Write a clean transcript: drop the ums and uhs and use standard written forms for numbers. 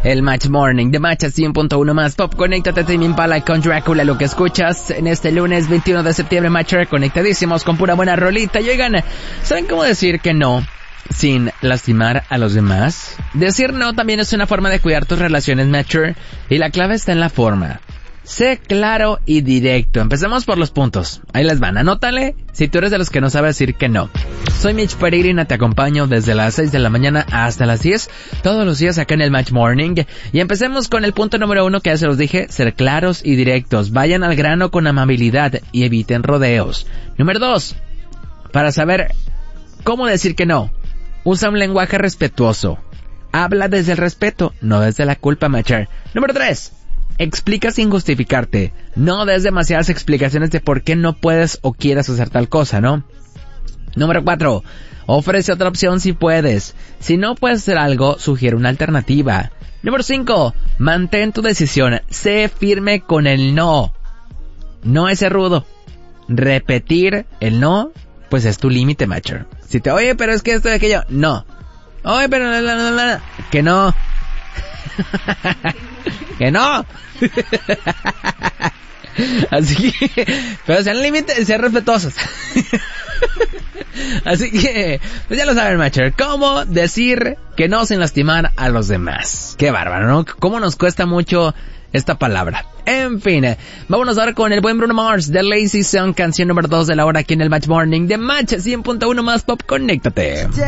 el Match Morning de Match 100.1 más Pop. Conéctate, Tame Impala con Drácula, lo que escuchas en este lunes 21 de septiembre. Matcher, conectadísimos con pura buena rolita. Llegan, ¿saben cómo decir que no sin lastimar a los demás? Decir no también es una forma de cuidar tus relaciones, Matcher, y la clave está en la forma. Sé claro y directo. Empecemos por los puntos. Ahí les van. Anótale si tú eres de los que no sabe decir que no. Soy Mitch Peregrina, te acompaño desde las 6 de la mañana hasta las 10, todos los días acá en el Match Morning. Y empecemos con el punto número 1 que ya se los dije, ser claros y directos. Vayan al grano con amabilidad y eviten rodeos. Número 2, para saber cómo decir que no, usa un lenguaje respetuoso. Habla desde el respeto, no desde la culpa, Matcher. Número 3, explica sin justificarte. No des demasiadas explicaciones de por qué no puedes o quieras hacer tal cosa, ¿no? Número 4, ofrece otra opción si puedes. Si no puedes hacer algo, sugiere una alternativa. Número 5, mantén tu decisión. Sé firme con el no. No es ser rudo. Repetir el no, pues es tu límite, Matcher. Si te, oye, pero es que esto y aquello, no. Oye, pero que no. Que no. Así que, pero sean límites, sean respetuosos. Así que, pues ya lo saben, Matcher, cómo decir que no sin lastimar a los demás. Qué bárbaro, ¿no? Cómo nos cuesta mucho esta palabra. En fin, vámonos ahora con el buen Bruno Mars de Lazy Song, canción número 2 de la hora aquí en el Match Morning de Match 100.1 más Pop. Conéctate.